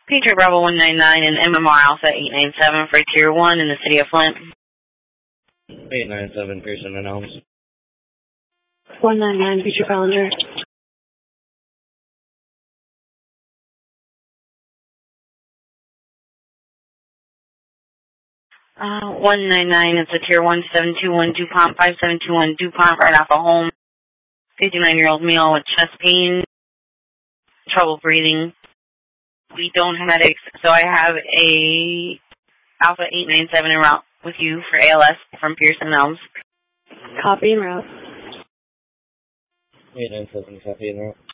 Patriot Bravo 199 and MMR Alpha 897 for Tier 1 in the city of Flint. 897, Pearson and Elms. 199, Future Calendar. 199, it's a Tier 1 721 DuPont 5721 DuPont right off a home. 59-year-old male with chest pain, trouble breathing. We don't have medics, so I have a Alpha 897 en route with you for ALS from Pearson Elms. Copy en route. 897, copy en route.